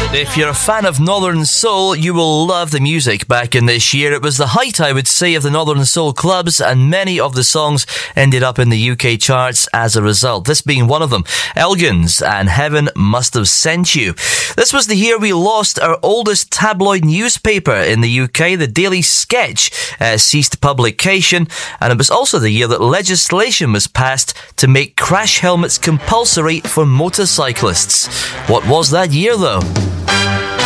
If you're a fan of Northern Soul, you will love the music back in this year. It was the height, I would say, of the Northern Soul clubs, and many of the songs ended up in the UK charts as a result, this being one of them. Elgins and Heaven Must Have Sent You. This was the year we lost our oldest tabloid newspaper in the UK, the Daily Sketch, ceased publication, and it was also the year that legislation was passed to make crash helmets compulsory for motorcyclists. What was that year, though?